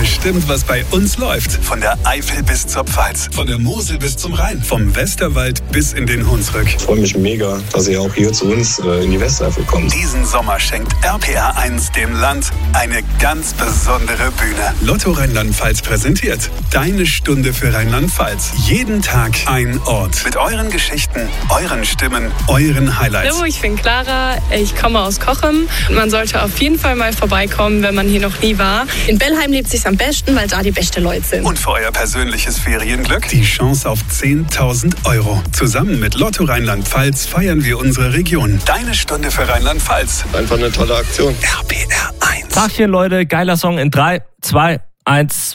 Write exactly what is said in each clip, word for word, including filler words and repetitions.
bestimmt, was bei uns läuft. Von der Eifel bis zur Pfalz, von der Mosel bis zum Rhein, vom Westerwald bis in den Hunsrück. Ich freue mich mega, dass ihr auch hier zu uns äh, in die Westeifel kommt. Diesen Sommer schenkt R P R eins dem Land eine ganz besondere Bühne. Lotto Rheinland-Pfalz präsentiert Deine Stunde für Rheinland-Pfalz. Jeden Tag ein Ort. Mit euren Geschichten, euren Stimmen, euren Highlights. Hallo, ich bin Clara, ich komme aus Cochem. Man sollte auf jeden Fall mal vorbeikommen, wenn man hier noch nie war. In Bellheim lebt es sich am besten, weil da die besten Leute sind. Und für euer persönliches Ferienglück die Chance auf zehntausend Euro. Zusammen mit Lotto Rheinland-Pfalz feiern wir unsere Region. Deine Stunde für Rheinland-Pfalz. Einfach eine tolle Aktion. R P R eins. Tagchen, Leute, geiler Song in drei, zwei, eins.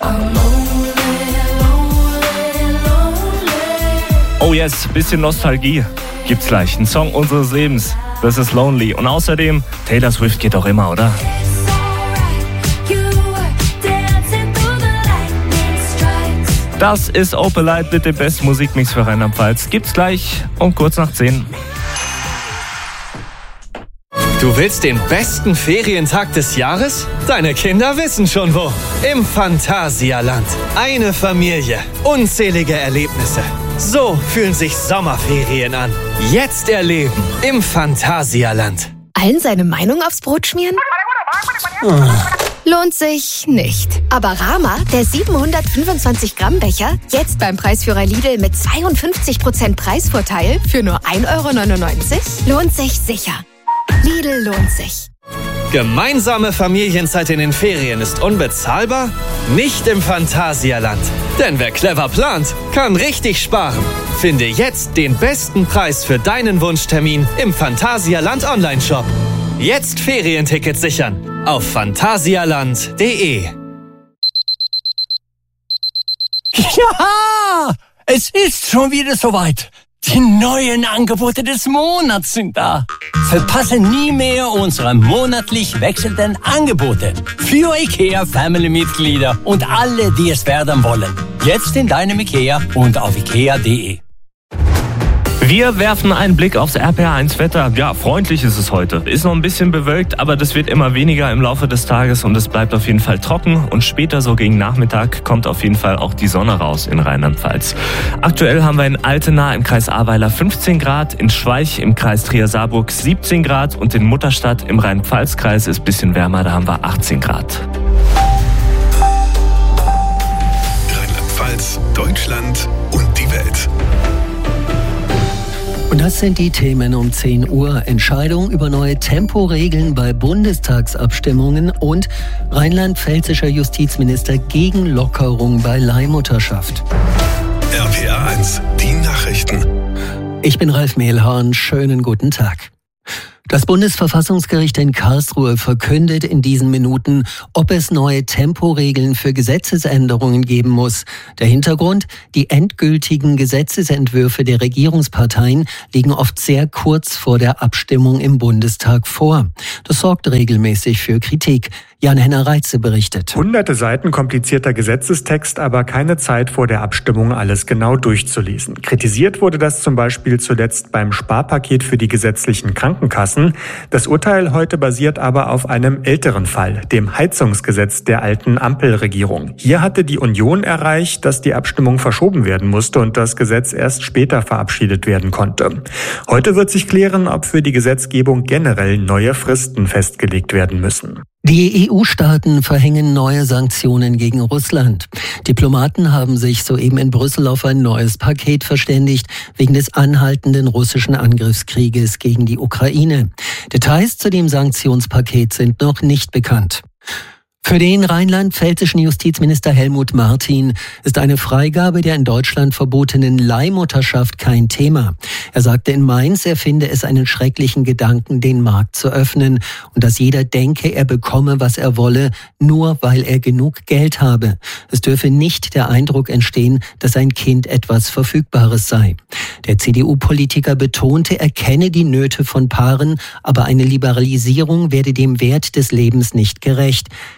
Oh yes, bisschen Nostalgie gibt's gleich. Ein Song unseres Lebens. Das ist Lonely. Und außerdem, Taylor Swift geht doch immer, oder? Das ist Open Light mit dem besten Musikmix für Rheinland-Pfalz. Gibt's gleich um kurz nach zehn. Du willst den besten Ferientag des Jahres? Deine Kinder wissen schon wo. Im Phantasialand. Eine Familie. Unzählige Erlebnisse. So fühlen sich Sommerferien an. Jetzt erleben im Phantasialand. Allen seine Meinung aufs Brot schmieren? Lohnt sich nicht. Aber Rama, der siebenhundertfünfundzwanzig Gramm Becher, jetzt beim Preisführer Lidl mit zweiundfünfzig Prozent Preisvorteil für nur ein Euro neunundneunzig, lohnt sich sicher. Lidl lohnt sich. Gemeinsame Familienzeit in den Ferien ist unbezahlbar? Nicht im Phantasialand. Denn wer clever plant, kann richtig sparen. Finde jetzt den besten Preis für deinen Wunschtermin im Phantasialand Online-Shop. Jetzt Ferientickets sichern auf phantasialand punkt de. Ja, es ist schon wieder soweit. Die neuen Angebote des Monats sind da. Verpasse nie mehr unsere monatlich wechselnden Angebote für IKEA Family-Mitglieder und alle, die es werden wollen. Jetzt in deinem IKEA und auf ikea punkt de. Wir werfen einen Blick aufs R P R eins Wetter. Ja, freundlich ist es heute. Ist noch ein bisschen bewölkt, aber das wird immer weniger im Laufe des Tages und es bleibt auf jeden Fall trocken. Und später, so gegen Nachmittag, kommt auf jeden Fall auch die Sonne raus in Rheinland-Pfalz. Aktuell haben wir in Altena im Kreis Ahrweiler fünfzehn Grad, in Schweich im Kreis Trier-Saarburg siebzehn Grad und in Mutterstadt im Rhein-Pfalz-Kreis ist ein bisschen wärmer, da haben wir achtzehn Grad. Rheinland-Pfalz, Deutschland und die Welt. Und das sind die Themen um zehn Uhr. Entscheidung über neue Temporegeln bei Bundestagsabstimmungen und rheinland-pfälzischer Justizminister gegen Lockerung bei Leihmutterschaft. R P R eins, die Nachrichten. Ich bin Ralf Mehlhorn, schönen guten Tag. Das Bundesverfassungsgericht in Karlsruhe verkündet in diesen Minuten, ob es neue Temporegeln für Gesetzesänderungen geben muss. Der Hintergrund: Die endgültigen Gesetzesentwürfe der Regierungsparteien liegen oft sehr kurz vor der Abstimmung im Bundestag vor. Das sorgt regelmäßig für Kritik. Jan-Henner Reitze berichtet. Hunderte Seiten komplizierter Gesetzestext, aber keine Zeit vor der Abstimmung alles genau durchzulesen. Kritisiert wurde das zum Beispiel zuletzt beim Sparpaket für die gesetzlichen Krankenkassen. Das Urteil heute basiert aber auf einem älteren Fall, dem Heizungsgesetz der alten Ampelregierung. Hier hatte die Union erreicht, dass die Abstimmung verschoben werden musste und das Gesetz erst später verabschiedet werden konnte. Heute wird sich klären, ob für die Gesetzgebung generell neue Fristen festgelegt werden müssen. Die E U-Staaten verhängen neue Sanktionen gegen Russland. Diplomaten haben sich soeben in Brüssel auf ein neues Paket verständigt, wegen des anhaltenden russischen Angriffskrieges gegen die Ukraine. Details zu dem Sanktionspaket sind noch nicht bekannt. Für den rheinland-pfälzischen Justizminister Helmut Martin ist eine Freigabe der in Deutschland verbotenen Leihmutterschaft kein Thema. Er sagte in Mainz, er finde es einen schrecklichen Gedanken, den Markt zu öffnen und dass jeder denke, er bekomme, was er wolle, nur weil er genug Geld habe. Es dürfe nicht der Eindruck entstehen, dass ein Kind etwas Verfügbares sei. Der C D U-Politiker betonte, er kenne die Nöte von Paaren, aber eine Liberalisierung werde dem Wert des Lebens nicht gerecht.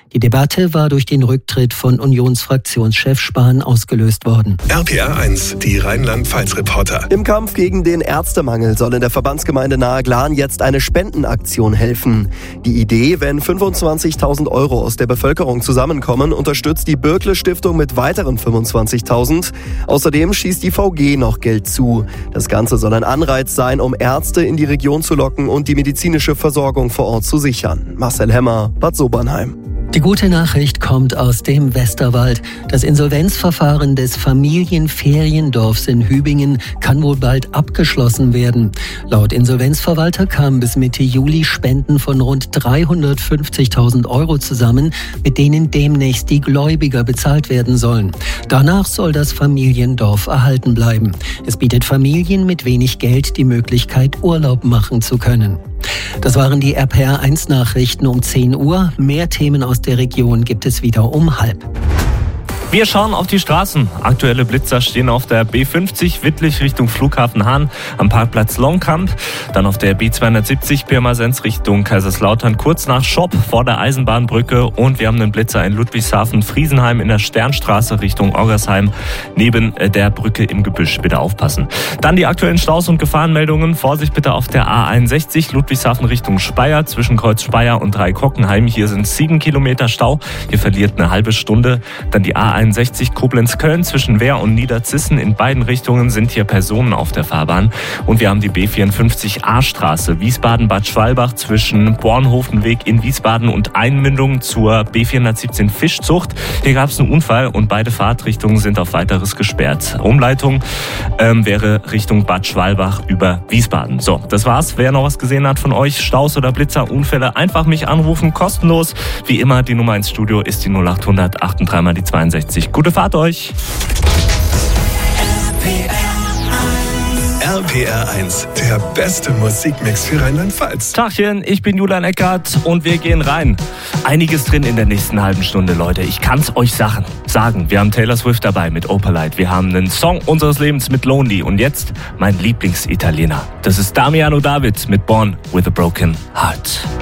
Die Debatte war durch den Rücktritt von Unionsfraktionschef Spahn ausgelöst worden. R P R eins, die Rheinland-Pfalz-Reporter. Im Kampf gegen den Ärztemangel soll in der Verbandsgemeinde Nahe-Glan jetzt eine Spendenaktion helfen. Die Idee, wenn fünfundzwanzigtausend Euro aus der Bevölkerung zusammenkommen, unterstützt die Bürkle-Stiftung mit weiteren fünfundzwanzigtausend. Außerdem schießt die V G noch Geld zu. Das Ganze soll ein Anreiz sein, um Ärzte in die Region zu locken und die medizinische Versorgung vor Ort zu sichern. Marcel Hemmer, Bad Sobernheim. Die gute Nachricht kommt aus dem Westerwald. Das Insolvenzverfahren des Familienferiendorfs in Hübingen kann wohl bald abgeschlossen werden. Laut Insolvenzverwalter kamen bis Mitte Juli Spenden von rund dreihundertfünfzigtausend Euro zusammen, mit denen demnächst die Gläubiger bezahlt werden sollen. Danach soll das Familiendorf erhalten bleiben. Es bietet Familien mit wenig Geld die Möglichkeit, Urlaub machen zu können. Das waren die R P R eins Nachrichten um zehn Uhr. Mehr Themen aus der Region gibt es wieder um halb. Wir schauen auf die Straßen. Aktuelle Blitzer stehen auf der B fünfzig Wittlich Richtung Flughafen Hahn am Parkplatz Longkamp. Dann auf der B zweihundertsiebzig Pirmasens Richtung Kaiserslautern kurz nach Schopp vor der Eisenbahnbrücke. Und wir haben einen Blitzer in Ludwigshafen-Friesenheim in der Sternstraße Richtung Orgersheim neben der Brücke im Gebüsch. Bitte aufpassen. Dann die aktuellen Staus und Gefahrenmeldungen. Vorsicht bitte auf der A einundsechzig Ludwigshafen Richtung Speyer zwischen Kreuz Speyer und Dreikockenheim. Hier sind sieben Kilometer Stau. Ihr verliert eine halbe Stunde. Dann die A einundsechzig Koblenz-Köln zwischen Wehr und Niederzissen. In beiden Richtungen sind hier Personen auf der Fahrbahn. Und wir haben die B vierundfünfzig A-Straße Wiesbaden-Bad Schwalbach zwischen Bornhofenweg in Wiesbaden und Einmündung zur B vierhundertsiebzehn Fischzucht. Hier gab es einen Unfall und beide Fahrtrichtungen sind auf weiteres gesperrt. Umleitung ähm, wäre Richtung Bad Schwalbach über Wiesbaden. So, das war's. Wer noch was gesehen hat von euch, Staus oder Blitzer, Unfälle, einfach mich anrufen, kostenlos. Wie immer, die Nummer ins Studio ist die null achthundert achtunddreißig mal die zweiundsechzig. Gute Fahrt euch! R P R eins, der beste Musikmix für Rheinland-Pfalz. Tachchen, ich bin Julian Eckert und wir gehen rein. Einiges drin in der nächsten halben Stunde, Leute. Ich kann's euch sagen. sagen. Wir haben Taylor Swift dabei mit Opalite. Wir haben einen Song unseres Lebens mit Lonely. Und jetzt mein Lieblingsitaliener. Das ist Damiano David mit Born with a Broken Heart.